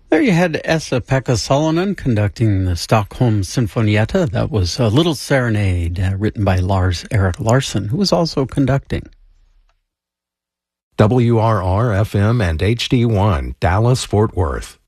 There you had Esa-Pekka Salonen conducting the Stockholm Sinfonietta. That was a little serenade written by Lars-Erik Larsson, who was also conducting. WRR-FM and HD1, Dallas-Fort Worth.